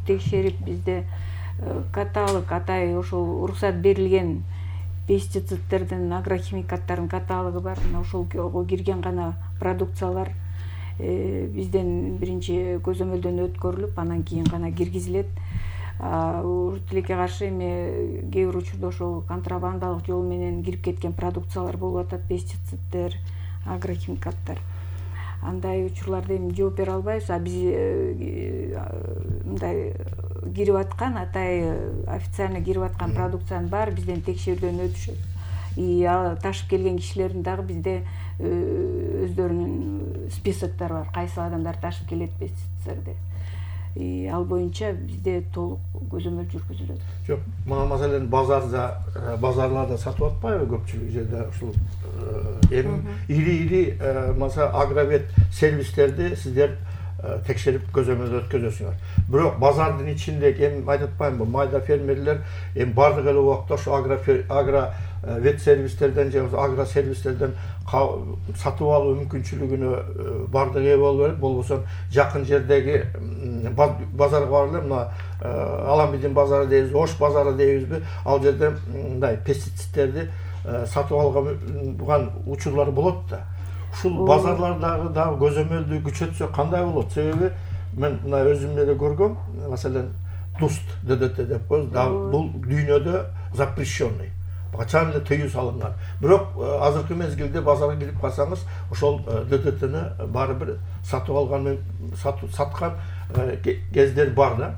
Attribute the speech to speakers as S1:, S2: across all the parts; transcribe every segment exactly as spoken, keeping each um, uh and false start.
S1: текшерип бизде каталог атай ошол уруксат берилген пестицидтердин агрохимикаттардын каталогу бар. Ошолго кирген гана продукциялар бизден биринчи көзөмөлдөн өткөрүлүп, анан кийин гана киргизилет. Урут тилекке каршы эми кээ бир учурда ошол контрабандалык жол менен кирип кеткен продукциялар болуп атат, пестициддер, агрохимикаттар. Андай учурларда эми жооп бере албайбыз, а биз мындай кирип аткан, атай официально кирип аткан продукциянын баары бизден текшерүүдөн өтүшөт. И ташып келген кишилердин дагы бизде өздөрүнүн списоктор бар, кайсы адамдар ташып келет пестицидтерди. И ал боюнча бизде толук көзөмөл жүргүзүлөт.
S2: Жок, мына маселен базарда, базарларда сатып атпайбы көпчүлүк жерде ушул эми ири-ири маса агровет сервистерди сиздер текшерип көзөмөл өткөзөсүңөр. Бирок базардын ичинде эми айтып атпаймынбы, майда фермерлер эми бардык эле убакта ошо агро вет сервистерден же агро сервистерден сатып алуу мүмкүнчүлүгүнө бардык ээ болуп берет. Болбосо жакын жердеги базарга барып эле мына Аламбидин базары дейбиз, Ош базары дейбизби, ал жерде мындай пестицидтерди сатып алган учурлар болот да. Ушул базарлардагы дагы көзөмөлдү күчөтсө кандай болот? Себеби мен мына өзүм эле көргөм, маселен, дуст ДДТ деп коебуз, бул дүйнөдө запрещенный. Качан эле тыюу салынган. Бирок азыркы мезгилде базарга кирип калсаңыз, ошол ДДТни баары бир сатып алган, саткан кездер бар да.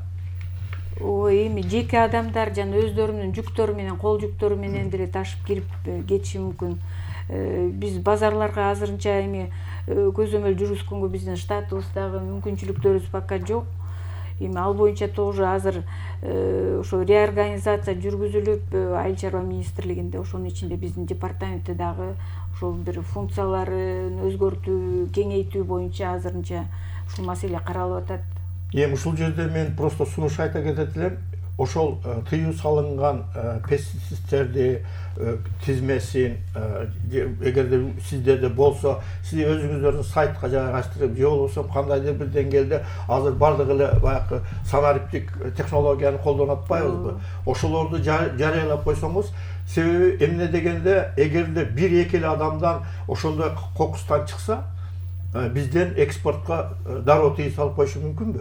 S1: Ой, эми жеке адамдар жана өздөрүнүн жүктөрү менен, кол жүктөрү менен деле ташып кирип кетиши мүмкүн. Биз базарларга азырынча эми көзөмөл жүргүзгөнгө биздин штатыбыздагы мүмкүнчүлүктөрүбүз пока жок. Эми ал боюнча тоже азыр ошо реорганизация жүргүзүлүп, Айыл чарба министрлигинде, ошонун ичинде биздин департаментте дагы ошол бир функцияларын өзгөртүү, кеңейтүү боюнча азырынча ушул маселе каралып атат.
S2: Эми ушул жерде мен просто сунуш айта кетет элем. Ошол тыюу салынган пестицидтерди тизмесин эгерде сиздерде болсо, сиз өзүңүздөрдүн сайтка жайгаштырып, же болбосо кандайдыр бир деңгээлде азыр бардык эле баягы санариптик технологияны колдонуп атпайбызбы? Ошолорду жарыялап койсоңуз, себеби эмне дегенде, эгерде бир-эки эле адамдан ошондой кокустан чыкса, бизден экспортко дароо тыюу салып коюшу мүмкүнбү?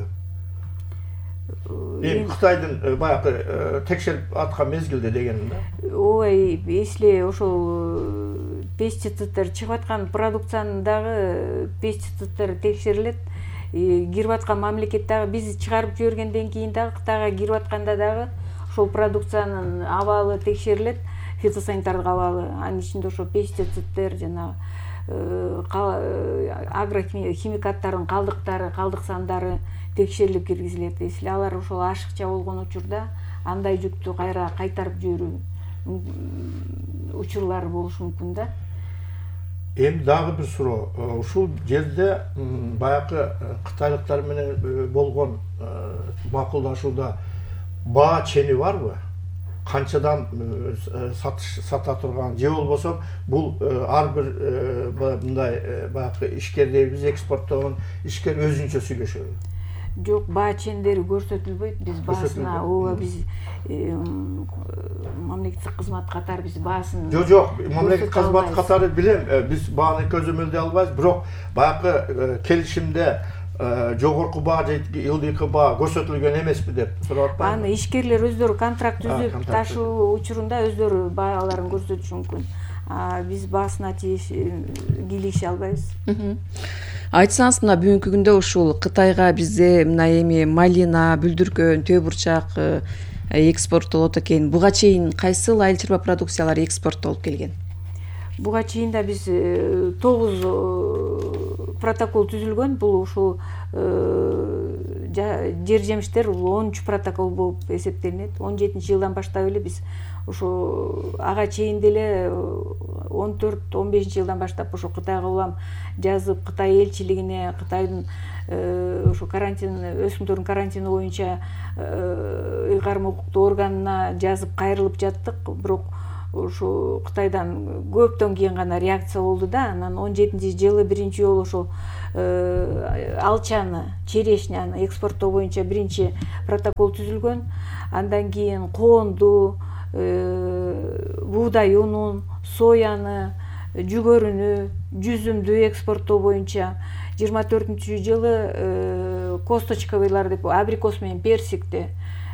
S2: Эми Кытайдын баягы текшерип аткан мезгилде дегеним да.
S1: Ой, если ошол пестициддер чыгып аткан продукциянын дагы пестициддер текшерилет, кирип аткан мамлекет дагы биз чыгарып жибергенден кийин дагы Кытайга кирип атканда дагы ошол продукциянын абалы текшерилет, фитосанитардык абалы. Анын ичинде ошо пестициддер жана агрохимикаттардын калдыктары, калдык сандары текшерилип киргизилет. Если алар ошол ашыкча болгон учурда андай жүктү кайра кайтарып жиберүү учурлары болушу мүмкүн да.
S2: Эми дагы бир суроо. Ушул жерде баягы кытайлыктар менен болгон макулдашууда баа чени барбы? Канчадан сата турган, же болбосо бул ар бир мындай баягы ишкер дейбиз, экспорттогон ишкер өзүнчө сүйлөшөбү?
S1: Жок, баа чендери көрсөтүлбөйт. Биз баасына, ооба биз мамлекеттик кызмат катары биз баасын.
S2: Жок, жок, мамлекеттик кызмат катары билем, биз бааны көзөмөлдөй албайбыз, бирок баягы келишимде жогорку баа же ылдыйкы баа көрсөтүлгөн эмеспи деп сурап атпаймынбы?
S1: Аны ишкерлер өздөрү контракт түзүп ташуу учурунда өздөрү бааларын көрсөтүшү мүмкүн. Биз баасына кийлигише албайбыз.
S3: Айтсаңыз, мына бүгүнкү күндө ушул Кытайга бизде мына эми малина, бүлдүркөн, төө бурчак экспорттолот экен. Буга чейин кайсыл айыл чарба продукциялары экспорттолуп келген?
S1: Буга чейин да биз тогуз протокол түзүлгөн. Бул ушул жер жемиштер онунчу протокол болуп эсептелинет. он жетинчи жылдан баштап эле биз ошо ага чейин деле он төрт он бешинчи жылдан баштап ошо Кытайга улам жазып, Кытай элчилигине, Кытайдын ошо карантин, өсүмдөрдүн карантини боюнча ыйгарым укуктуу органына жазып кайрылып жаттык. Бирок ушу Кытайдан көптөн кийин гана реакция болду да. Анан он жетинчи жылы биринчи жолу ошол алчаны, черешняны экспорттоо боюнча биринчи протокол түзүлгөн. Андан кийин коонду, буудай унун, сояны, жүгөрүнү, жүзүмдү экспорттоо боюнча жыйырма төртүнчү жылы косточковыйлар деп абрикос менен персикти,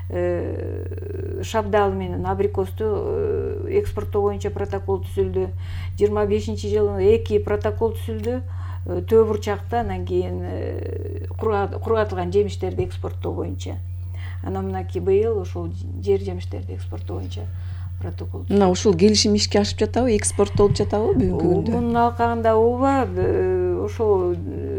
S1: шабдал менен абрикосту экспорттоо боюнча протокол түзүлдү. жыйырма бешинчи жылы эки протокол түзүлдү. Төө бурчакта, анан кийин кургатылган жемиштерди экспорттоо боюнча. Анан мынакей быйыл ошол жер жемиштерди экспорттоо боюнча протокол.
S3: Мына ушул келишим ишке ашып жатабы, экспорттолуп жатабы бүгүнкү күндө?
S1: Мунун алкагында ооба, ошол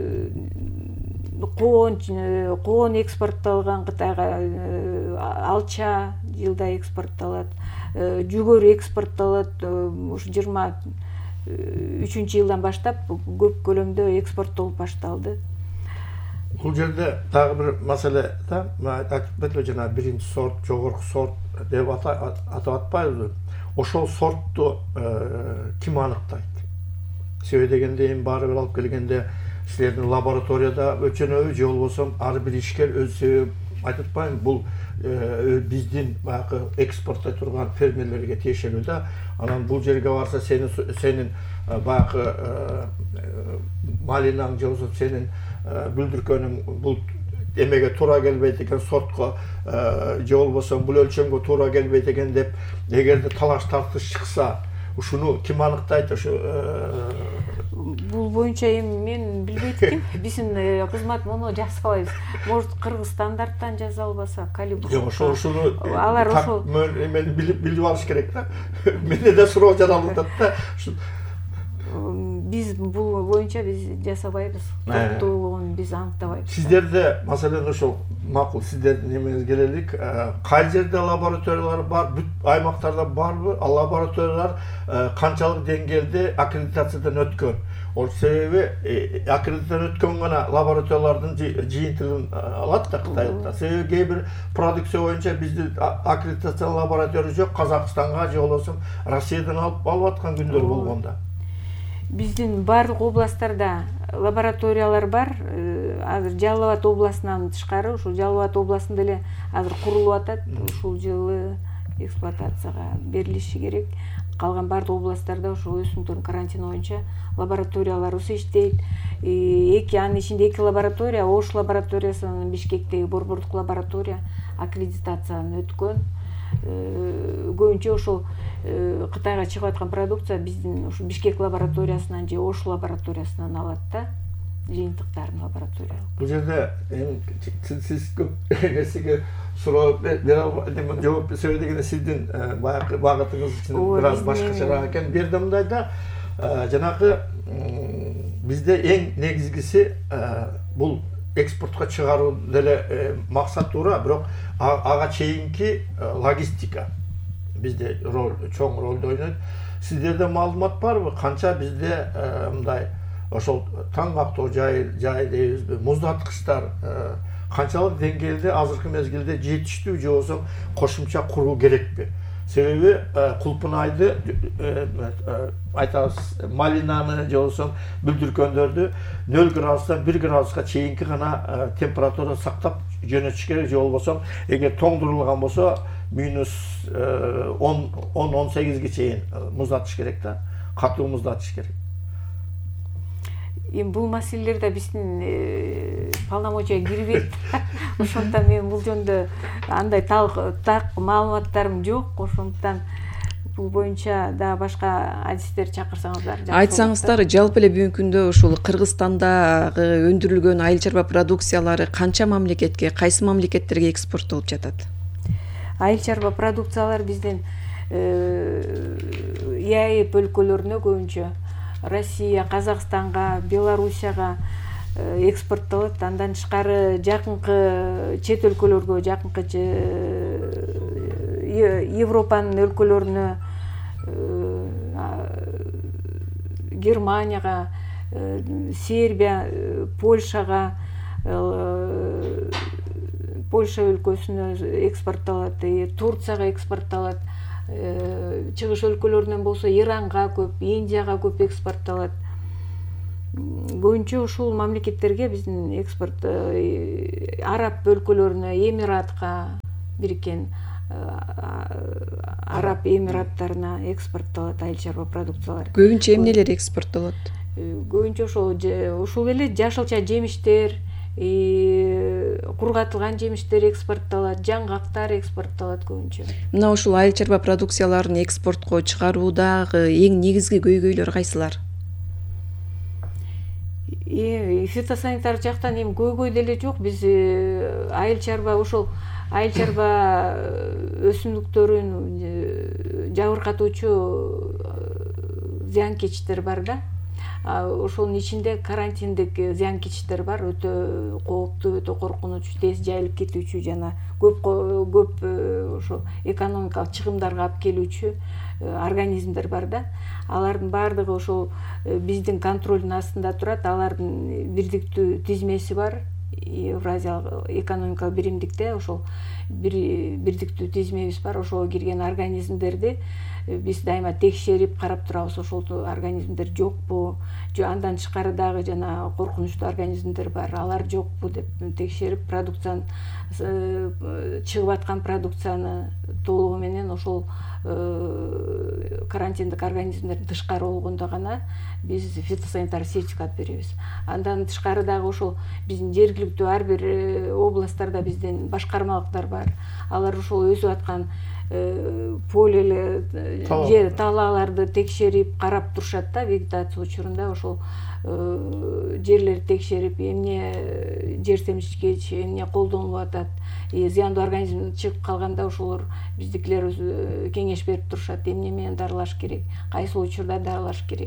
S1: коон коон экспортталган Кытайга, алча жылда экспортталат, жүгөрү экспортталат. Ушу жыйырма үчүнчү жылдан баштап көп көлөмдө экспорттолуп башталды.
S2: Бул жерде дагы бир маселе да, айтып кетти жана биринчи сорт, жогорку сорт деп атап атпайбызбы? Ошол сортту ким аныктайт? Себеби дегенде эми баары бир алып келгенде силердин лабораторияда өлчөнөбү же болбосо ар бир ишкер өз себебин айтып атпайбы? Бул биздин баягы экспорттой турган фермерлерге тиешелүү да. Анан бул жерге барса сенин сенин баягы малинаң же болбосо сенин бүлдүркөнүң бул эмеге туура келбейт экен, сортко же болбосо бул өлчөмгө туура келбейт экен деп эгерде талаш тартыш чыкса, ушуну ким аныктайт? Ошо
S1: бул боюнча эми мен билбейт экенм. Биздин кызмат муну жасабайбыз. Может, кыргыз стандарттан жаза албаса, калибр.
S2: Жок, ошо ушуну
S1: алар ошол
S2: эми билип алыш керек да. Менде да суроо жаралып атат да.
S1: Биз бул боюнча биз жасабайбыз. Топтуулугун биз аныктабайбыз.
S2: Сиздерде маселен ошол макул, сиздердин немеңизге келелик. Кай жерде лабораториялар бар? Бүт аймактарда барбы? Ал лабораториялар канчалык деңгээлде аккредитациядан өткөн? Ол себеби аккредитациядан өткөн гана лабораториялардын жыйынтыгын алат да Кытайлыктар. Себеби кээ бир продукция боюнча биздин аккредитация лаборатория жок, Казакстанга же болбосо Россиядан алып алып аткан күндөр болгонда.
S1: Биздин барлык областтарда лабораториялар бар. Азыр Жалал Абад областынан тышкары, ушул Жалал Абад областында эле азыр курулуп атат. Ушул жылы эксплуатацияга берилиши керек. Калган бардык областтарда ошо өсүмдүктөрдүн карантини боюнча лабораторияларыбыз иштейт. Эки анын ичинде эки лаборатория, Ош лабораториясынын Бишкектеги борбордук лаборатория аккредитациядан өткөн. Көбүнчө ошол Кытайга чыгып аткан продукция биздин ушу Бишкек лабораториясынан же Ош лабораториясынан алат да, жыйынтыктарын лаборатория.
S2: Бул жерде сиз көп нерсеге суроо бере албайм, жооп сөйлөй дегенде сиздин баягы багытыңыз үчүн бир аз башкачараак экен. Бир жерде мындай да, жанагы бизде эң негизгиси бул экспортко чыгаруу деле максат туура, бирок ага чейинки логистика бизде роль, чоң ролду ойнойт. Сиздерде маалымат барбы? Канча бизде мындай ошол таң кактоо жай жай дейбизби, муздаткычтар канчалык деңгээлде азыркы мезгилде жетиштүү же болбосо кошумча куруу керекпи? Себеби кулпунайды айтабыз, малинаны же болбосо бүлдүркөндөрдү нөл градустан бир градуска чейинки гана температура сактап жөнөтүш керек, же болбосо эгер тоңдурулган болсо минус он он сегизге чейин муздатыш керек да, катуу муздатыш керек.
S1: Эми бул маселелерде биздин полномочия кирбейт. Ошондуктан мен бул жөнүндө андай так маалыматтарым жок. Ошондуктан бул боюнча да башка адистер чакырсаңыздар жакшы.
S3: Айтсаңыздар, жалпы эле бүгүнкү күндө ушул Кыргызстандагы өндүрүлгөн айыл чарба продукциялары канча мамлекетке, кайсы мамлекеттерге экспорттолуп жатат?
S1: Айыл чарба продукциялар биздин ИАЭП өлкөлөрүнө көбүнчө Россия, Казакстанга, Белоруссияга экспорттолот. Андан тышкары жакынкы чет өлкөлөргө, жакынкы Европанын өлкөлөрүнө, Германияга, Сербия, Польшага, Польша өлкөсүнө экспорттолот, Турцияга экспорттолот. чыгыш өлкөлөрүнөн болсо Иранга көп, Индияга көп экспортталат. Көбүнчө ушул мамлекеттерге биздин экспорт Араб өлкөлөрүнө, Эмиратка, Бириккен Араб Эмираттарына экспортталат айыл чарба продукциялары.
S3: Көбүнчө эмнелер экспорттолот?
S1: Көбүнчө ошол ушул эле жашылча жемиштер, кургатылган жемиштер экспортталат, жаңгактар экспортталат көбүнчө.
S3: Мына ушул айыл чарба продукцияларын экспортко чыгаруудагы эң негизги көйгөйлөр кайсылар?
S1: Фитосанитар жактан эми көйгөй деле жок. Биз айыл чарба ошол айыл чарба өсүмдүктөрүн жабыркатуучу зыянкечтер бар да. Ошонун ичинде карантиндик зыянкечтер бар, өтө кооптуу, өтө коркунучу, тез жайылып кетүүчү жана көп көп ошо экономикалык чыгымдарга алып келүүчү организмдер бар да. Алардын баардыгы ошол биздин контролдун астында турат. Алардын бирдиктүү тизмеси бар. Евразиялык экономикалык биримдикте ошол бирдиктүү тизмебиз бар. Ошого кирген организмдерди биз дайыма текшерип карап турабыз. Ошол организмдер жокпу, же андан тышкары дагы жана коркунучтуу организмдер бар, алар жокпу деп текшерип, продукцияны чыгып аткан продукцияны толугу менен ошол карантиндик организмдердин тышкары болгондо гана биз фитосанитар сертификат беребиз. Андан тышкары дагы ошол биздин жергиликтүү ар бир областтарда биздин башкармалыктар бар. Алар ошол өсүп аткан поле жер талааларды текшерип карап турушат да. Вегетация учурунда ошол жерлерди текшерип, эмне жер семчкеч, эмне колдонулуп атат, зыяндуу организм чыгып калганда ошолор биздикилер кеңеш берип турушат, эмне менен дарылаш керек, кайсы учурда дарылаш керек.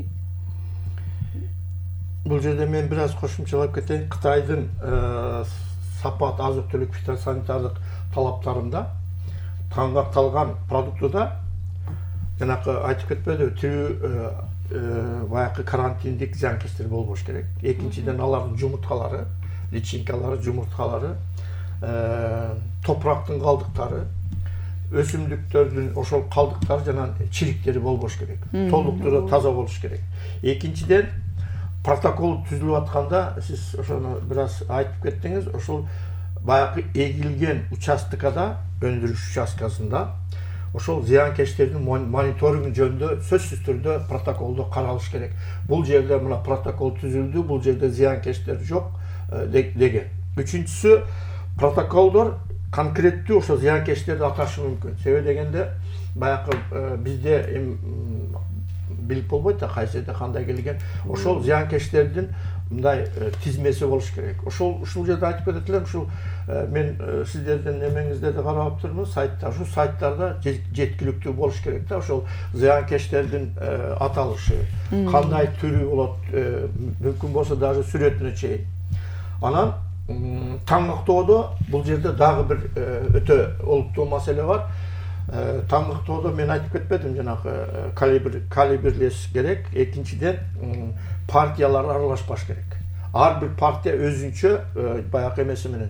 S2: Бул жерде мен бир аз кошумчалап кетейин. Кытайдын сапат азык-түлүк фитосанитардык талаптарында таңдакталган продуктуда жанакы айтып кетпедиби, тирүү баягы карантиндик зыянкечтер болбош керек. Экинчиден алардын жумурткалары, личинкалары, жумурткалары, топурактын калдыктары, өсүмдүктөрдүн ошол калдыктары жана чириктери болбош керек. Толуктуу таза болуш керек. Экинчиден протокол түзүлүп атканда сиз ошону бир аз айтып кеттиңиз, ошол баягы эгилген участкада, өндүрүш участкасында ошол зыянкечтердин мониторинг жөнүндө сөзсүз түрдө протоколдо каралыш керек. Бул жерде мына протокол түзүлдү, бул жерде зыянкечтер жок деген. Үчүнчүсү, протоколдор конкреттүү ошо зыянкечтерди аташы мүмкүн. Себеби дегенде баягы бизде билип болбойт да кайсы жерде кандай келген. Ошол зыянкечтердин мындай тизмеси болуш керек. Ошол ушул жерде айтып кетет элем, ушул мен сиздердин эмеңиздерди карап турмун, сайтта, ушул сайттарда жеткиликтүү болуш керек да, ошол зыянкечтердин аталышы, кандай түрү болот, мүмкүн болсо даже сүрөтүнө чейин. Анан таңдактоодо бул жерде дагы бир өтө олуттуу маселе бар. Таңдактоодо мен айтып кетпедим, жанагы калибр калибрлеш керек. Экинчиден партиялар аралашпаш керек. Ар бир партия өзүнчө баягы эмеси менен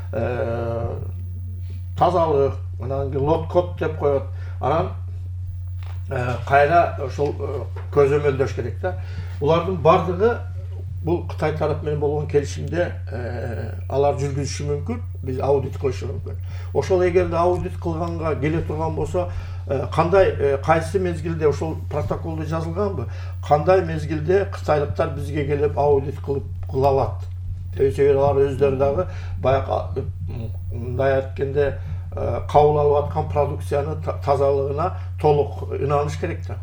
S2: тазалык, анан лот код деп коет. Анан кайра ошол көзөмөлдөш керек да. Булардын бардыгы бул Кытай тарап менен болгон келишимде алар жүргүзүшү мүмкүн, биз аудит кылышы мүмкүн. Ошол эгерде аудит кылганга келе турган болсо, кандай кайсы мезгилде ушул протоколдо жазылганбы? Кандай мезгилде кытайлыктар бизге келип аудит кылып кыла алат? Себеби алар өздөрү дагы баягы мындай айтканда кабыл алып аткан продукцияны тазалыгына толук ынаныш керек да.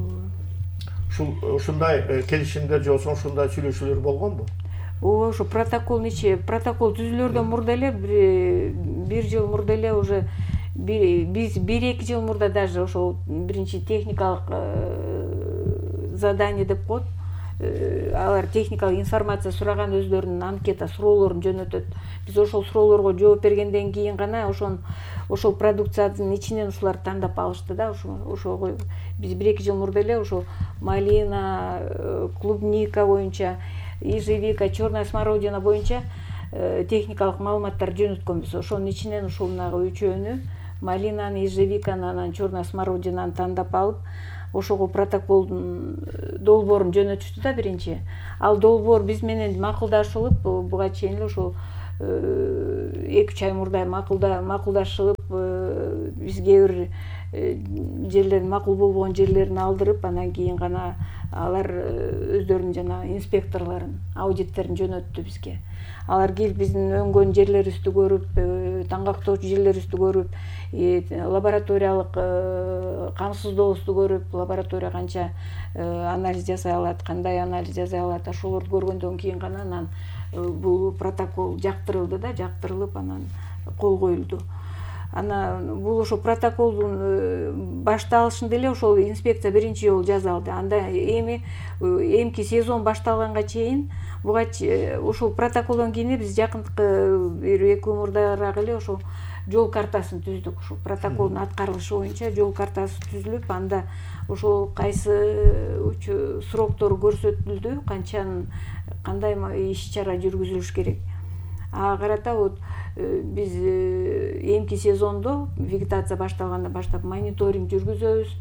S2: Ушундай келишимдер же болсо ушундай сүйлөшүүлөр болгонбу?
S1: Ооба, ошо протоколдун ичи, протокол түзүлөрдөн мурда эле, бир жыл мурда эле уже биз бир эки жыл мурда даже ошол биринчи техникалык задание деп коет. Алар техникалык информация сураган, өздөрүнүн анкета суроолорун жөнөтөт. Биз ошол суроолорго жооп бергенден кийин гана ошон ошол продукциянын ичинен ушулар тандап алышты да. Ошого биз бир эки жыл мурда эле ошол малина, клубника боюнча, ежевика, черная смородина боюнча техникалык маалыматтар жөнөткөнбүз. Ошонун ичинен ушул мынагы үчөөнү малинаны, ежевиканы, анан черный смородинаны тандап алып, ошого протоколдун долбоорун жөнөтүштү да биринчи. Ал долбоор биз менен макулдашылып, буга чейин эле ошол эки үч ай мурда макулдашылып, бизге бир жерлерин макул болбогон жерлерин алдырып, анан кийин гана алар өздөрүнүн жана инспекторлорун, аудиттерин жөнөттү бизге. Алар келип биздин өңгөн жерлерибизди көрүп, таңгактоочу жерлерибизди көрүп, лабораториялык камсыздообузду көрүп, лаборатория канча анализ жасай алат, кандай анализ жасай алат, ошолорду көргөндөн кийин гана анан бул протокол жактырылды да, жактырылып анан кол коюлду. Анан бул ошо протоколдун башталышында эле ошол инспекция биринчи жолу жазалды. Анда эми эмки сезон башталганга чейин буга ошол протоколдон кийин биз жакынкы бир эки күн мурдараак эле ошол жол картасын түздүк. Ошол протоколдун аткарылышы боюнча жол картасы түзүлүп, анда ошол кайсы сроктору көрсөтүлдү, канчанын кандай иш-чара жүргүзүлүш керек. Ага карата вот биз эмки сезондо вегетация башталгандан баштап мониторинг жүргүзөбүз,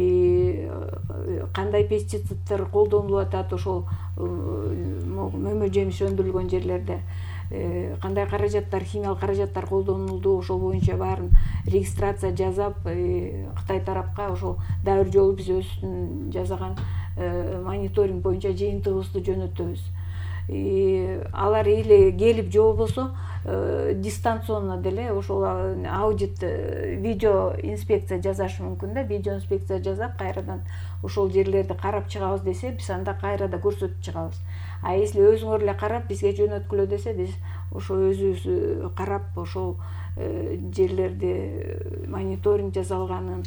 S1: кандай пестициддер колдонулуп атат ошол мөмө жемиш өндүрүлгөн жерлерде, кандай каражаттар, химиялык каражаттар колдонулду, ошол боюнча баарын регистрация жасап, Кытай тарапка ошол дагы бир жолу биз өзүбүздүн жасаган мониторинг боюнча жыйынтыгыбызды жөнөтөбүз. Алар или келип же болбосо дистанционно деле ошол аудит, видео инспекция жасашы мүмкүн да, видео инспекция жасап, кайрадан ошол жерлерди карап чыгабыз десе, биз анда кайрада көрсөтүп чыгабыз. А если өзүңөр эле карап бизге жөнөткүлө десе, биз ошо өзүбүз карап ошол жерлерди мониторинг жасалганын,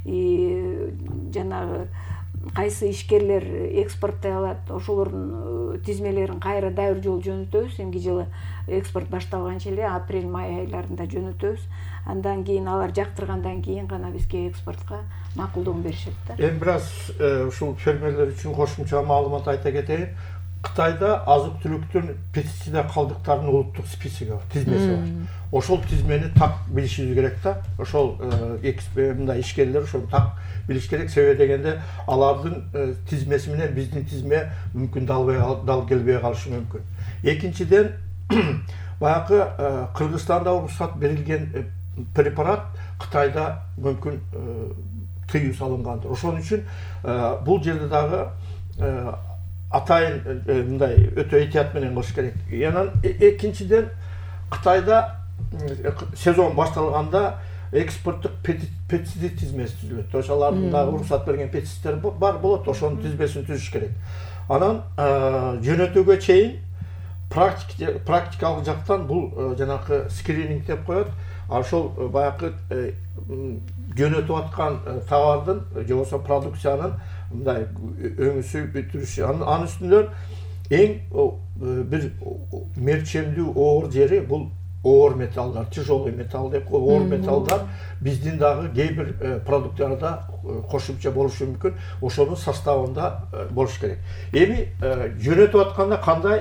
S1: жанагы кайсы ишкерлер экспорттой алат, ошолордун тизмелерин кайра дагы бир жолу жөнөтөбүз. Эмки жылы экспорт башталганча эле апрель-май айларында жөнөтөбүз. Андан кийин алар жактыргандан кийин гана бизге экспортко макулдугун беришет да.
S2: Эми бир аз ушул фермерлер үчүн кошумча маалымат айта кетейин. Кытайда азык-түлүктүн пестицид калдыктарынын улуттук списоги бар, тизмеси бар. Ошол тизмени так билишибиз керек да. Ошол мындай ишкерлер ошону так билиш керек. Себеби дегенде алардын тизмеси менен биздин тизме мүмкүн дал келбей калышы мүмкүн. Экинчиден, баягы Кыргызстанда уруксат берилген препарат Кытайда мүмкүн тыюу салынгандыр. Ошон үчүн бул жерде дагы атайын мындай өтө этият менен кылыш керек. Анан экинчиден, Кытайда сезон башталганда экспорттук пестицид тизмеси түзүлөт. Ошолардын дагы уруксат берген пестициддер бар болот, ошонун тизмесин түзүш керек. Анан жөнөтүүгө чейин практикалык жактан бул жанакы скрининг деп коет. Ошол баягы жөнөтүп аткан товардын же болбосо продукциянын мындай өңүсү, бүтүрүшү. Анын үстүнөн эң бир мерчемдүү оор жери бул оор металлдар, тяжелый металл деп коет. Оор металлдар биздин дагы кээ бир продукттарда кошумча болушу мүмкүн. Ошонун составында болуш керек. Эми жөнөтүп атканда кандай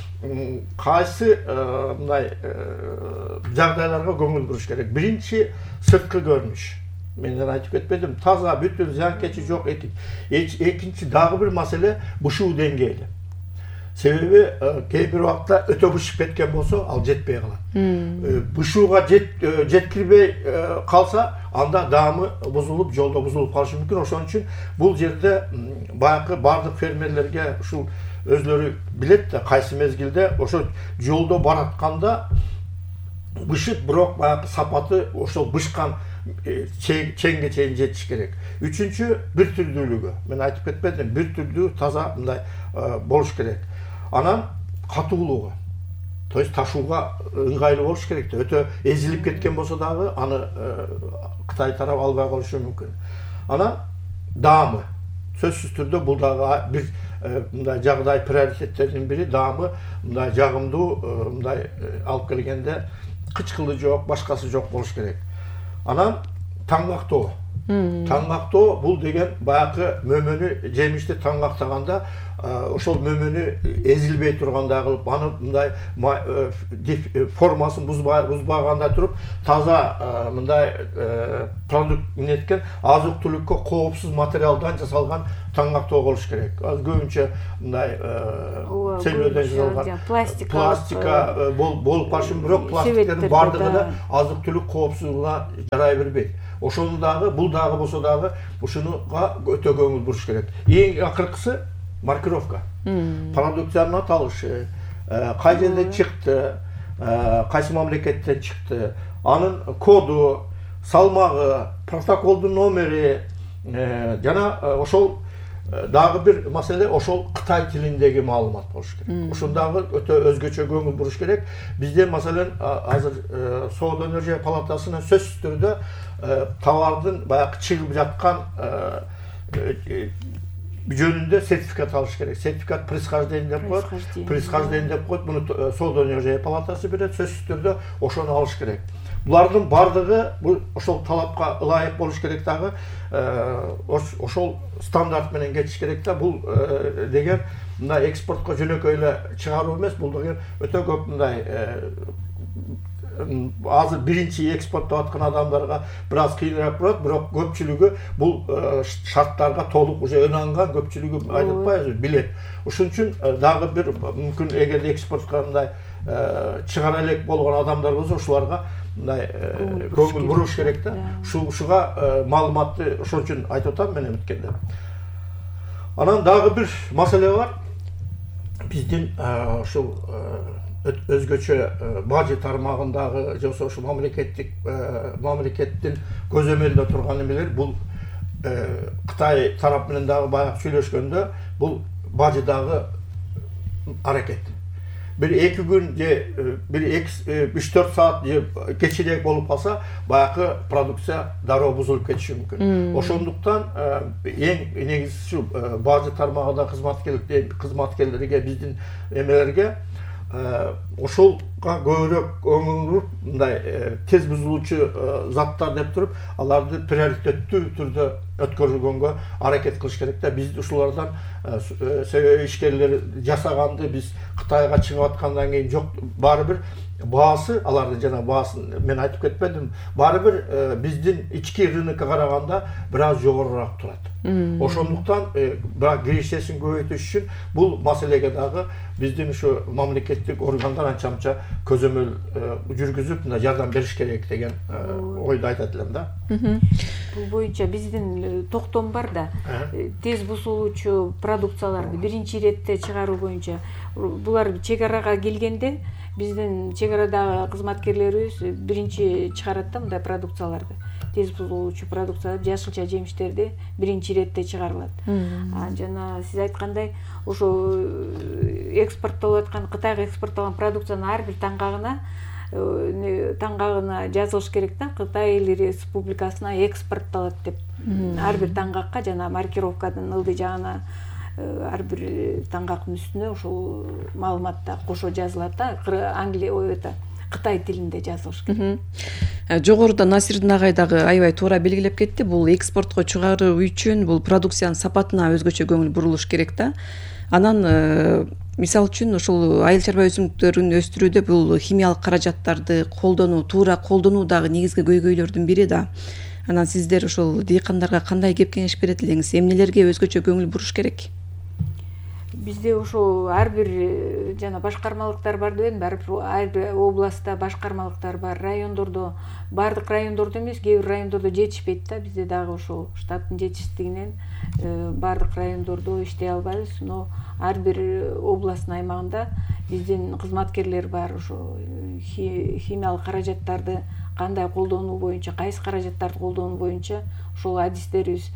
S2: кайсы мындай жагдайларга көңүл буруш керек? Биринчи, сырткы көрүнүш. Мен айтып кетпедим, таза, бүтүн, зыянкечи жок. Экинчи дагы бир маселе бышуу деңгээли. Себеби кээ бир убакта өтө бышып кеткен болсо, ал жетпей калат. Бышууга жеткирбей калса, анда даамы бузулуп, жолдо бузулуп калышы мүмкүн. Ошон үчүн бул жерде баягы бардык фермерлерге ушул өзлөрү билет да, кайсы мезгилде ошо жолдо баратканда бышып, бирок баягы сапаты ошол бышкан чеңге чейин жетиш керек. Үчүнчү, бир түрдүүлүгү. Мен айтып кетпедим, бир түрдүү таза мындай болуш керек. Анан катуулугу. То есть ташууга ыңгайлуу болуш керек. Өтө эзилип кеткен болсо дагы аны Кытай тарап албай калышы мүмкүн. Анан даамы. Сөзсүз түрдө бул дагы бир мындай жагдай приоритеттердин бири, даамы мындай жагымдуу, мындай алып келгенде кычкылы жок, башкасы жок болуш керек. Анан таңгактоо. Таңгактоо бул деген баягы мөмөнү, жемишти таңгактаганда ошол мөмөнү эзилбей тургандай кылып, аны мындай формасын бузбаганда туруп, таза мындай продукт неткен азык түлүккө коопсуз материалдан жасалган таңактоо болуш керек. Көбүнчө мындай целлюлоздан жасалган пластика болуп калышы, бирок пластиктердин бардыгы да азык түлүк коопсуздугуна жарай бербейт. Ошону дагы, бул дагы болсо дагы ушунуга өтө көңүл буруш керек. Эң акыркысы маркировка. Продукциянын аталышы, кай жерден чыкты, кайсы мамлекеттен чыкты, анын коду, салмагы, протоколдун номери, жана ошол дагы бир маселе, ошол Кытай тилиндеги маалымат болуш керек. Ошондагы өтө өзгөчө көңүл буруш керек. Бизде маселен азыр Соода өнөр палатасына сөзсүз түрдө товардын баягы чыгып жаткан жөнүндө сертификат алыш керек. Сертификат происхождение деп коет. Происхождение деп коет. Муну Соода өнөр палатасы берет. Сөзсүз түрдө ошону алыш керек. Булардын бардыгы бул ошол талапка ылайык болуш керек дагы, ошол стандарт менен кетиш керек да. Бул деген мындай экспортко жөнөкөй эле чыгаруу эмес, бул деген өтө көп мындай азыр биринчи экспорттоп аткан адамдарга бир аз кыйыныраак болот, бирок көпчүлүгү бул шарттарга толук уже ынанган, көпчүлүгү айтып атпайбызбы, билет. Ошон үчүн дагы бир мүмкүн эгерде экспортко мындай чыгара элек болгон адамдар болсо, ушуларга мындай көңүл буруш керек да. Ушуга маалыматты ошон үчүн айтып атам мен өткөндө. Анан дагы бир маселе бар. Биздин ушул өзгөчө бажы тармагындагы же болбосо ушул мамлекеттик мамлекеттин көзөмөлдө турган эмелер, бул Кытай тарап менен дагы баягы сүйлөшкөндө, бул бажыдагы аракет. Bir iki gün, bir üç dört saat geçirerek bolup kalsa, bayağı prodüksiya daroo buzulup ketişi mümkün. Oşonduktan en negizisi şu, bazı tarmağında hizmetkerlerge, bizdin emelerge ошолга көбүрөөк өңүлүп, мындай тез бузулуучу заттар деп туруп, аларды приоритеттүү түрдө өткөрүлгөнгө аракет кылыш керек да. Биз ушулардан себеби ишкерлер жасаганды биз Кытайга чыгып аткандан кийин жок, баары бир баасы, алардын жана баасын мен айтып кетпедим, баары бир биздин ички рынокко караганда бир аз жогорураак турат. Ошондуктан бирок киришесин көбөйтүш үчүн бул маселеге дагы биздин ушу мамлекеттик органдар анча-мынча көзөмөл жүргүзүп, мына жардам бериш керек деген ойду айтат элем да.
S1: Бул боюнча биздин токтом бар да. Тез бузулуучу продукцияларды биринчи иретте чыгаруу боюнча булар чек-арага келгенде биздин чек-арадагы кызматкерлерибиз биринчи чыгарат да мындай продукцияларды. Тез бузулуучу продукциялар, жашылча жемиштерди биринчи иретте чыгарылат. Жана сиз айткандай, ошо экспорттолуп аткан, Кытайга экспорттолгон продукциянын ар бир таңгагына таңгагына жазылыш керек да, Кытай Республикасына экспорттолот деп. Ар бир таңгакка жана маркировканын ылдый жагына ар бир таңгактын үстүнө ошол маалыматта кошо жазылат да, Англия это Кытай тилинде жазылыш керек.
S3: Жогоруда Насирдин агай дагы аябай туура белгилеп кетти. Бул экспортко чыгаруу үчүн бул продукциянын сапатына өзгөчө көңүл бурулуш керек да. Анан мисалы үчүн ушул айыл чарба өсүмдүктөрүн өстүрүүдө бул химиялык каражаттарды колдонуу, туура колдонуу дагы негизги көйгөйлөрдүн бири да. Анан сиздер ушул дыйкандарга кандай кеп кеңеш берет элеңиз? Эмнелерге өзгөчө көңүл буруш керек?
S1: Бизде ошо ар бир жана башкармалыктар бар дедим, ар бир областта башкармалыктар бар, райондордо, бардык райондордо эмес, кээ бир райондордо жетишпейт да. Бизде дагы ошо штаттын жетишсиздигинен бардык райондордо иштей албайбыз, но ар бир областтын аймагында биздин кызматкерлер бар, ошо химиялык каражаттарды кандай колдонуу боюнча, кайсы каражаттарды колдонуу боюнча ошол адистерибиз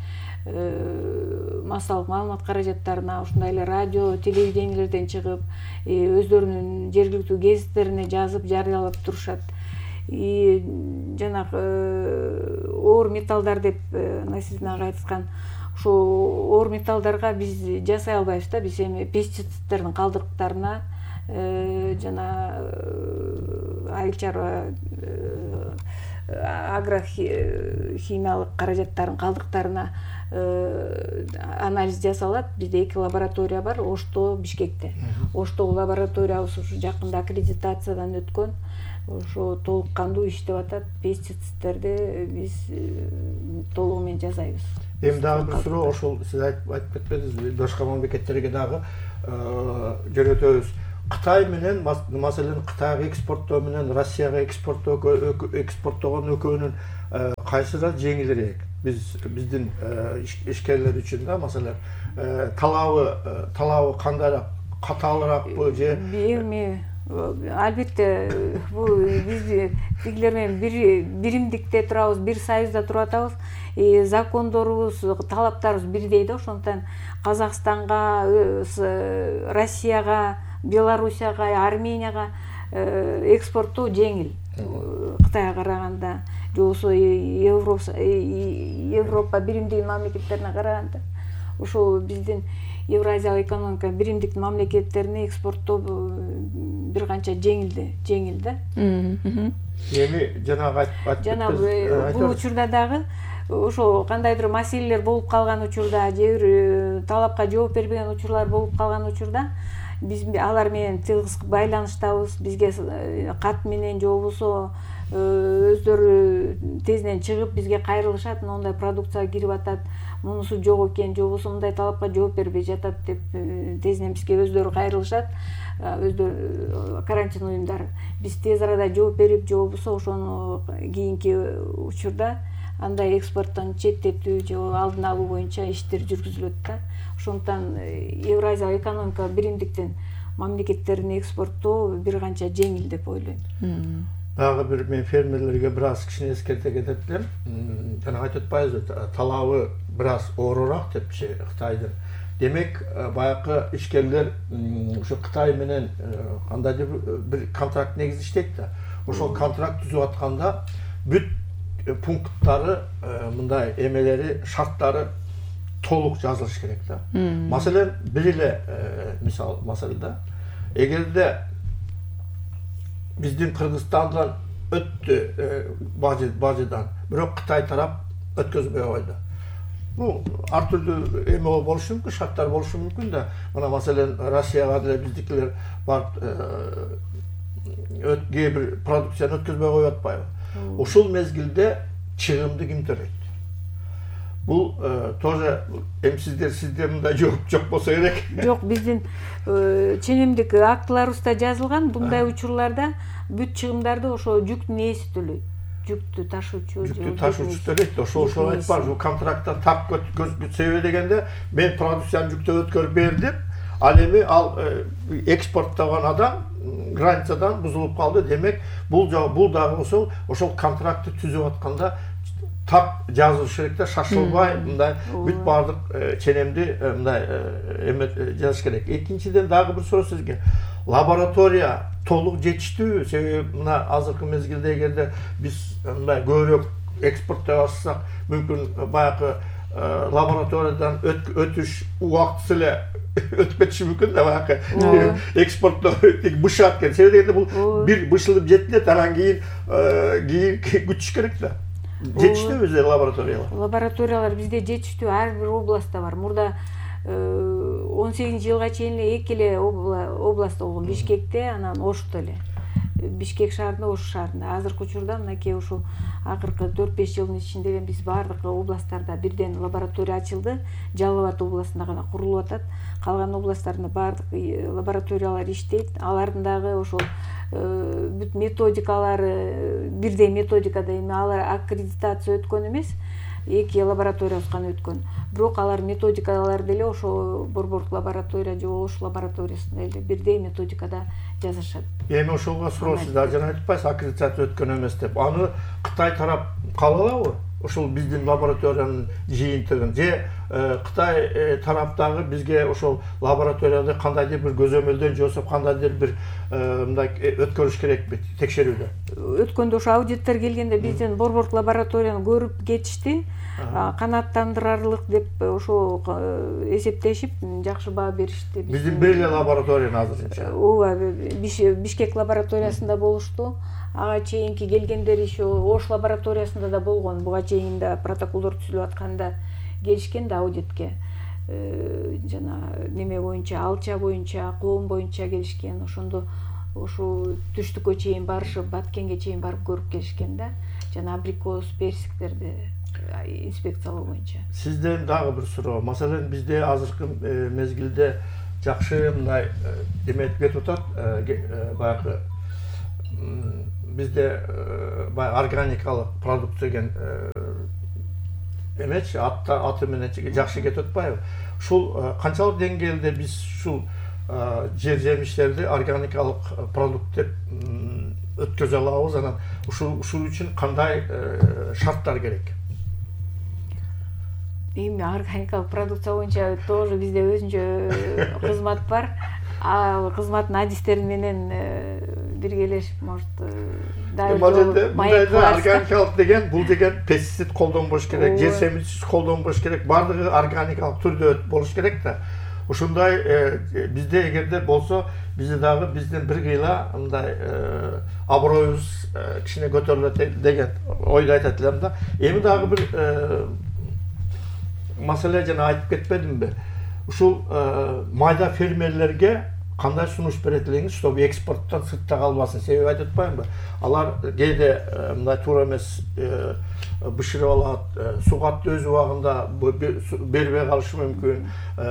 S1: массалык маалымат каражаттарына, ушундай эле радио, телевидениелерден чыгып, өздөрүнүн жергиликтүү гезиттерине жазып, жарыялап турушат. Жанагы оор металлдар деп Насирдин агай айткан, ошо оор металлдарга биз жасай албайбыз да. Биз эми пестицидтердин калдыктарына жана айыл чарба агрохимиялык каражаттардын калдыктарына анализ жасалат. Бизде эки лаборатория бар, Ошто, Бишкекте. Оштогу лабораториябыз ушу жакында аккредитациядан өткөн. Ошо толук кандуу иштеп атат. Пестицидтерди биз толугу менен жасайбыз.
S2: Эми дагы бир суроо, ошол сиз айтып кетпедиңизби, башка мамлекеттерге дагы жөнөтөбүз. Кытай менен, маселен Кытайга экспорттоо менен Россияга экспорттоо экспорттогон экөөнүн кайсыра жеңилирээк? Биз биздин ишкерлер үчүн да, маселен, талабы талабы кандайраак, катаалыраакпы же?
S1: Эми албетте бул биз тигилер менен бир биримдикте турабыз, бир союзда туруп атабыз. Закондорубуз, талаптарыбыз бирдей да, ошондуктан Казакстанга, Россияга, Белоруссияга, Арменияга экспорттоо жеңил Кытайга караганда, же болбосо Европа биримдиги мамлекеттерине караганда. Ошо биздин Евразиялык экономика биримдик мамлекеттерине экспорттоо бир канча жеңилди, жеңил да.
S2: Эми жанагы айтып
S1: жанагы бул учурда дагы ошо кандайдыр маселелер болуп калган учурда, же бир талапка жооп бербеген учурлар болуп калган учурда биз алар менен тыгыз байланыштабыз. Бизге кат менен же болбосо өздөрү тезинен чыгып бизге кайрылышат, мындай продукция кирип атат, мунусу жок экен, же болбосо мындай талапка жооп бербей жатат деп тезинен бизге өздөрү кайрылышат, өздөрү карантин уюмдары. Биз тез арада жооп берип, же болбосо ошону кийинки учурда андай экспорттон четтетүү же алдын алуу боюнча иштер жүргүзүлөт да. Ошондуктан Евразиялык экономика биримдиктин мамлекеттерине экспорттоо бир канча жеңил деп ойлойм.
S2: Дагы бир мен фермерлерге бир аз кичине эскерте кетет элем. Жана айтып атпайбызбы, талабы бир аз оорураак депчи Кытайдын. Демек, баягы ишкерлер ошо Кытай менен кандайдыр бир контракт негизинде иштейт да. Ошол контракт түзүп атканда бүт пункттары, мындай эмелери, шарттары толук жазылыш керек да. Маселен, бир эле мисал маселеде, эгерде биздин Кыргызстандан өттү бажыдан, бирок Кытай тарап өткөзбөй койду. Бул ар түрдүү эме болушу мүмкүн, шарттар болушу мүмкүн да. Мына маселен Россияга деле биздикилер барып кээ бир продукцияны өткөзбөй коюп атпайбы? Ошол мезгилде чыгымды ким төлөйт? Бул тоже эми сиздер сизде мындай жооп жок болсо керек.
S1: Жок, биздин ченемдик актыларыбызда жазылган, мындай учурларда бүт чыгымдарды ошо жүктүн ээси төлөйт. Жүктү ташуучу,
S2: жүктү ташуучу төлөйт. Ошо ошо айтпайбы, контракттан тап себеби дегенде мен продукцияны жүктөп өткөрүп бердим. Ал эми ал экспорттогон адам границадан бузулуп калды. Демек, бул бул дагы болсо ошол контрактты түзүп атканда тап жазылыш керек да, шашылбай, мындай бүт бардык ченемди мындай эме жазыш керек. Экинчиден дагы бир суроо сизге. Лаборатория толук жетиштүүбү? Себеби мына азыркы мезгилде эгерде биз мындай көбүрөөк экспорттой баштасак, мүмкүн баягы лабораториядан өтүш убактысы эле өтүп кетиши мүмкүн да, баягы экспорттоо бышат экен. Себеби дегенде бул бир бышылып жетилет, анан кийин кийин күтүш керек да. Жетиштүүбү бизде лабораториялар?
S1: Лабораториялар бизде жетиштүү, ар бир областта бар. Мурда он сегизинчи жылга чейин эле эки эле област болгон, Бишкекте, анан Ошто эле. Бишкек шаарында, Ош шаарында. Азыркы учурда мынакей ушул акыркы төрт беш жылдын ичинде биз бардык областтарда бирден лаборатория ачылды. Жалал Абад областында гана курулуп атат. Калган областтарда бардык лабораториялар иштейт. Алардын дагы ошол бүт методикалары бирдей методикада, эми алар аккредитация өткөн эмес, эки лабораториябыз гана өткөн. Бирок алар методикалар деле ошо Борбордук лаборатория же Ош лабораториясында эле бирдей методикада жазышат.
S2: Эми ошого суроо, сиз дагы жана айтпайсыз, аккредитация өткөн эмес деп. Аны Кытай тарап кабыл алабы? Ошол биздин лабораториянын жыйынтыгын же Кытай тараптагы бизге ошол лабораторияда кандайдыр бир көзөмөлдөн же болбосо кандайдыр бир мындай өткөрүш керекпи текшерүүдө?
S1: Өткөндө ошо аудиттер келгенде биздин Борбордук лабораторияны көрүп кетишти. Канааттандырарлык деп ошо эсептешип жакшы баа беришти.
S2: Биздин бир эле лаборатория азырынча.
S1: Ооба, Бишкек лабораториясында болушту. Ага чейинки келгендер еще Ош лабораториясында да болгон. Буга чейин да протоколдор түзүлүп атканда келишкен да аудитке. Жана неме боюнча, алча боюнча, коом боюнча келишкен. Ошондо ошо түштүккө чейин барышып, Баткенге чейин барып көрүп келишкен да. Жана абрикос, персиктерди инспекциялоо боюнча.
S2: Сизден дагы бир суроо. Маселен, бизде азыркы мезгилде жакшы мындай деметип кетип атат. Баягы бизде баягы органикалык продукция деген эмечи, аты менен жакшы кетип атпайбы? Ушул канчалык деңгээлде биз ушул жер жемиштерди органикалык продукт деп өткөзө алабыз, анан ушул ушул үчүн кандай шарттар керек?
S1: Эми органикалык продукция боюнча тоже бизде өзүнчө кызмат бар. Ал кызматтын адистери менен биргелешип, может,
S2: органикалык деген бул деген пестицид колдонбош керек, жер семирүүчүсү колдонбош керек, баардыгы органикалык түрдө болуш керек да. Ушундай бизде эгерде болсо, бизде дагы бизден бир кыйла мындай аброюбуз кичине көтөрүлөт деген ойду айтат элем да. Эми дагы бир маселе жана айтып кетпедимби? Ушул майда фермерлерге кандай сунуш берет элеңиз, чтобы экспорттон сыртта калбасын? Себеби айтып атпаймынбы? Алар кээде мындай туура эмес бышырып алат, сугатты өз убагында бербей калышы мүмкүн.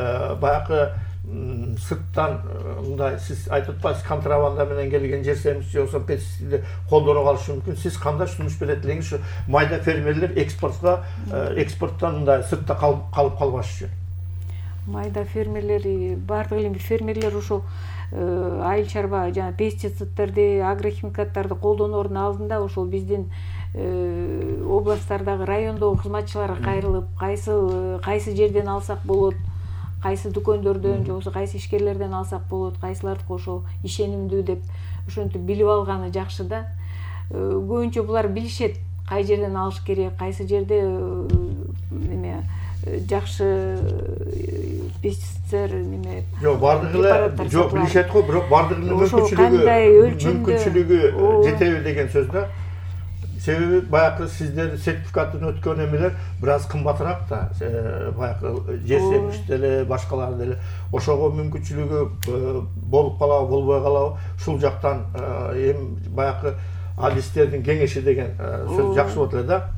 S2: Баягы сырттан мындай сиз айтып атпайсыз, контрабанда менен келген жер семирүүчү болсо пестицидди колдоно калышы мүмкүн. Сиз кандай сунуш берет элеңиз ушу майда фермерлер экспортко экспорттон мындай сыртта калып калбаш үчүн?
S1: Майда фермерлер, бардык эле фермерлер ушул айыл чарба жана пестицидтерди, агрохимикаттарды колдоноордун алдында ошол биздин областтардагы, райондогу кызматчыларга кайрылып, кайсы кайсы жерден алсак болот, кайсы дүкөндөрдөн же болбосо кайсы ишкерлерден алсак болот, кайсылардыкы ошол ишенимдүү деп ошентип билип алганы жакшы да. Көбүнчө булар билишет, кай жерден алыш керек, кайсы жерде неме жакшы пестицидтер неме.
S2: Жок, бардыгы эле жок билишет го, бирок бардыгынын мүмкүнчүлүгү мүмкүнчүлүгү жетеби деген сөз да. Себеби баягы сиздер сертификатын өткөн эмелер бир аз кымбатыраак да. Баягы жер семириш деле, башкалар деле. Ошого мүмкүнчүлүгү болуп калабы, болбой калабы? Ушул жактан эми баягы адистердин кеңеши деген сөз жакшы болот эле да.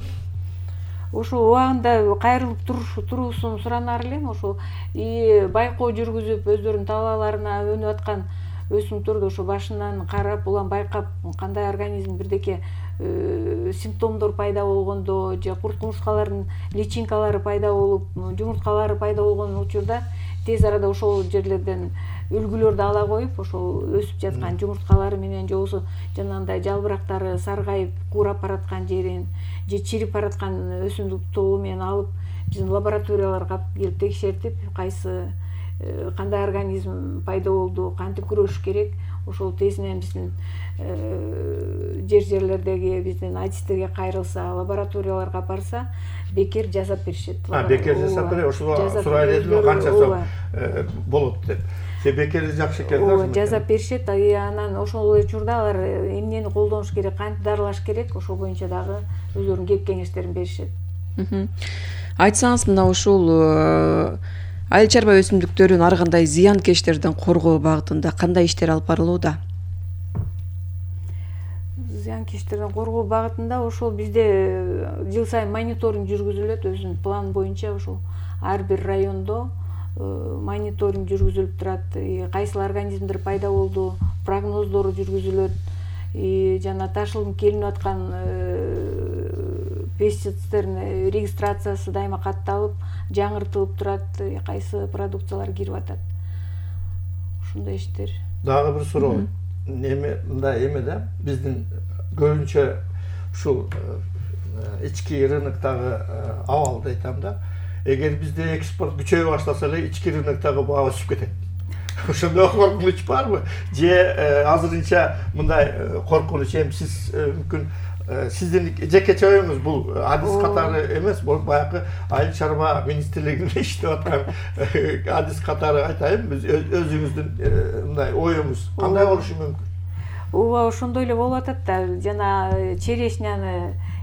S1: Ошо убагында кайрылып туруусун суранар элем. Ошо байкоо жүргүзүп, өздөрүнүн талааларына өнүп аткан өсүмдүктөрдү ошо башынан карап, улам байкап, кандай организм бирдеке симптомдор пайда болгондо же курт кумурскалардын личинкалары пайда болуп, жумурткалары пайда болгон учурда тез арада ошол жерлерден үлгүлөрдү ала коюп, ошол өсүп жаткан жумурткалары менен же болбосо жанагындай жалбырактары саргайып, куурап бараткан жерин же чирип бараткан өсүмдүк тобу менен алып, биздин лабораторияларга келип текшертип, кайсы кандай организм пайда болду, кантип күрөшүш керек, ошол тезинен биздин жер жерлердеги биздин адистерге кайрылса, лабораторияларга барса, бекер жасап беришет.
S2: А, бекер жасап берет, ошого сурай эледим, канча сом болот деп. Се бекер жакшы экен да.
S1: Ооба, жасап беришет, анан ошол учурда алар эмнени колдонуш керек, кантип дарылаш керек, ошол боюнча дагы өздөрүнүн кеп кеңештерин беришет.
S3: Айтсаңыз, мына ушул айыл чарба өсүмдүктөрүн ар кандай зыянкечтерден коргоо багытында кандай иштер алып барылууда?
S1: Зыянкечтерден коргоо багытында ошол бизде жыл сайын мониторинг жүргүзүлөт, өзүнүн план боюнча ошол ар бир райондо мониторинг жүргүзүлүп турат, кайсыл организмдер пайда болду, прогноздору жүргүзүлөт, жана ташылып келинип аткан пестицидтердин регистрациясы дайыма катталып, жаңыртылып турат, кайсы продукциялар кирип атат. Ушундай иштер.
S2: Дагы бир суроо. Эме мындай эме да, биздин көбүнчө ушул ички рыноктогу абалды айтам да. Эгер бизде экспорт күчөй баштаса эле ички рыноктогу баа өсүп кетет. Ошондой коркунуч барбы? Же азырынча мындай коркунуч эми сиз мүмкүн сиздин жекече оюңуз бул адис катары эмес, баягы айыл чарба министрлигинде иштеп аткан адис катары айтайын, биз өзүңүздүн мындай оюңуз кандай болушу мүмкүн?
S1: Ооба, ошондой эле болуп атат да. Жана черешняны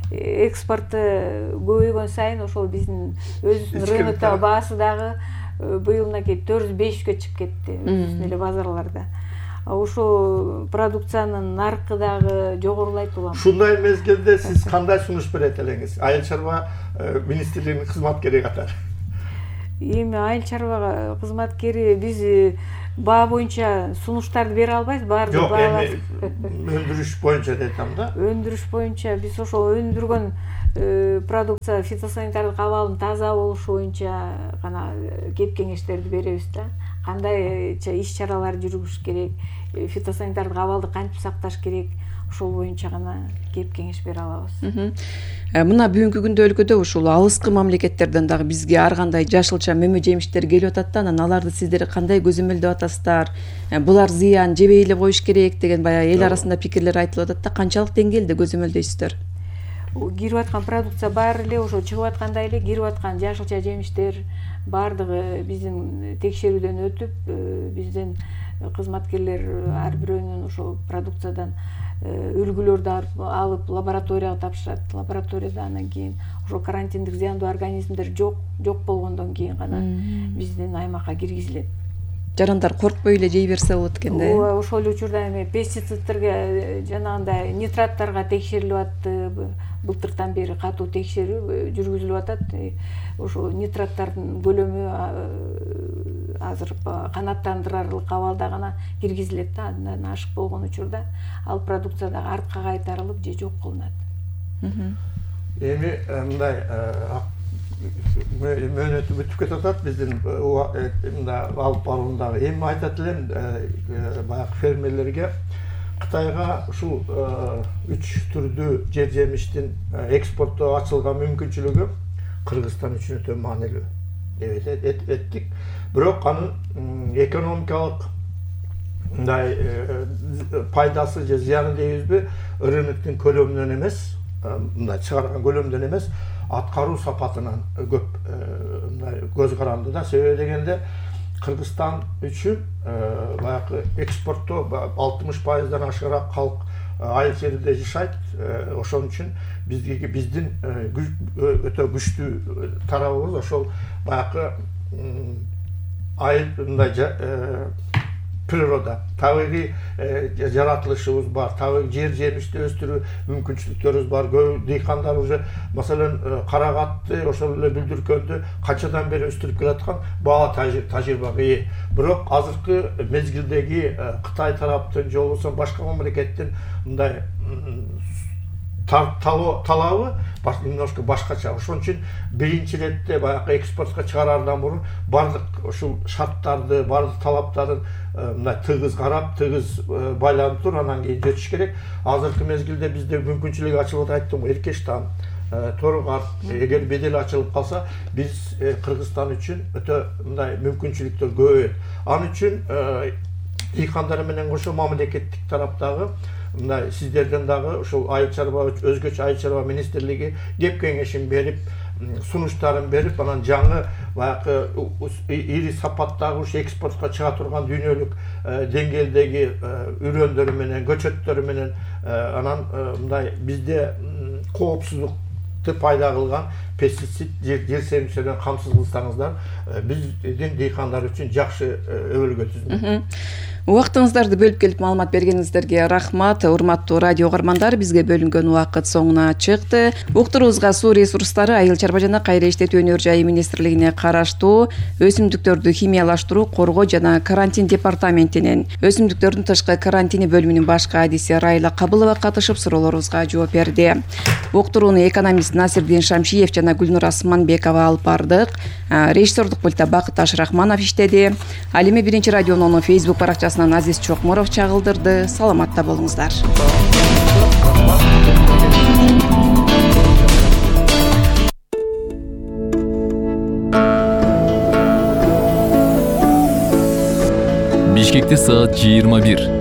S1: экспорту көбөйгөн сайын ошол биздин өзүбүздүн рыноктогу баасы дагы быйылынакей төрт жүз бешке чыгып кетти өзүбүздүн эле базарларда. Ошо продукциянын наркы дагы жогорулайт улам.
S2: Ушундай мезгилде сиз кандай сунуш берет элеңиз? Айыл чарба министрлигинин кызматкери катары.
S1: Эми айыл чарба кызматкери биз баа боюнча сунуштарды бере албайбыз, баарды баалап.
S2: Жок, эми өндүрүш боюнча деп атам да.
S1: Өндүрүш боюнча биз ошо өндүргөн продукция фитосанитардык абалынын таза болушу боюнча гана кеп кеңештерди беребиз да. Кандайча иш чаралар жүргүзүш керек, фитосанитардык абалды кантип сакташ керек, ошол боюнча гана кеп кеңеш бере алабыз.
S3: Мына бүгүнкү күндө өлкөдө ушул алыскы мамлекеттерден дагы бизге ар кандай жашылча мөмө жемиштер келип атат да, анан аларды сиздер кандай көзөмөлдөп атасыздар? Булар зыян, жебей эле коюш керек деген баягы эл арасында пикирлер айтылып атат да, канчалык деңгээлде көзөмөлдөйсүздөр?
S1: Кирип аткан продукция баары эле ошо чыгып аткандай эле кирип аткан жашылча жемиштер баардыгы биздин текшерүүдөн өтүп, биздин кызматкерлер ар бирөөнүн ошол продукциядан үлгүлөрдү алып лабораторияга тапшырат. Лабораторияда анан кийин ошо карантиндик зыяндуу организмдер жок жок болгондон кийин гана биздин аймакка киргизилет.
S3: Жарандар коркпой эле жей берсе болот экен да.
S1: Ооба, ошол учурда эми пестицидтерге жанагындай нитраттарга текшерилип атты. Былтыртан бери катуу текшерүү жүргүзүлүп атат. Ошо нитраттардын көлөмү азыр канааттандырарлык абалда гана киргизилет да. Андан ашык болгон учурда ал продукция дагы артка кайтарылып же жок кылынат.
S2: Эми мындай мөөнөтү бүтүп кетип атат биздин мында алып баруундагы. Эми айтат элем баягы фермерлерге Кытайга ушул үч түрдүү жер жемиштин экспортто ачылган мүмкүнчүлүгү Кыргызстан үчүн өтө маанилүү деп эттик. Бирок анын экономикалык мындай пайдасы же зыяны дейбизби, рыноктун көлөмүнөн эмес, мындай чыгарган көлөмдөн эмес, аткаруу сапатынан көп мындай көз каранды да. Себеби дегенде Кыргызстан үчүн баягы экспортто алтымыш пайыздан ашыгыраак калк айыл жерде жашайт. Ошон үчүн биздики биздин өтө күчтүү тарабыбыз ошол баягы айыл мындай природа, табигый жаратылышыбыз бар, табигый жер жемишти өстүрүү мүмкүнчүлүктөрүбүз бар. Көп дыйкандар уже маселен карагатты, ошол эле бүлдүркөндү канчадан бери өстүрүп келаткан баа тажрыйбага ээ. Бирок азыркы мезгилдеги Кытай тараптын же болбосо башка мамлекеттин мындай талабы немножко башкача. Ошон үчүн биринчи иретте баягы экспортко чыгараардан мурун бардык ушул шарттарды, бардык талаптарын мындай тыгыз карап, тыгыз байланып туруп, анан кийин жетиш керек. Азыркы мезгилде бизде мүмкүнчүлүк ачылып атат, айттым, Эркештан, Торгар, эгер бедел ачылып калса, биз Кыргызстан үчүн өтө мындай мүмкүнчүлүктөр көбөйөт. Ал үчүн дыйкандар менен кошо мамлекеттик тараптагы мындай сиздерден дагы ушул айыл чарба өзгөчө айыл чарба министрлиги кеп кеңешин берип, сунуштарын берип, анан жаңы баягы ири сапаттагы ушу экспортко чыга турган дүйнөлүк деңгээлдеги үрөндөрү менен, көчөттөрү менен анан мындай бизде коопсуздукту пайда кылган пестицид, жер семчилерден камсыз кылсаңыздар, биздин дыйкандар үчүн жакшы өбөлгө түзмөк.
S3: Убактыңыздарды бөлүп келип маалымат бергениңиздерге рахмат. Урматтуу радио угармандар, бизге бөлүнгөн убакыт соңуна чыкты. Уктуруубузга суу ресурстары, айыл чарба жана кайра иштетүү өнөр жайы министрлигине караштуу өсүмдүктөрдү химиялаштыруу, коргоо жана карантин департаментинен өсүмдүктөрдүн тышкы карантини бөлүмүнүн баш кадиси Райла Кабылова катышып суроолорубузга жооп берди. Уктурууну экономист Насирдин Шамшиев жана Гүлнур Асманбекова алып бардык. Режиссердук пультта Бакыт Ашрахманов иштеди. Ал эми биринчи радионун Facebook баракчасынан Азиз Чокморов чагылдырды. Саламатта болуңуздар.
S4: Бишкекте саат жыйырма бир.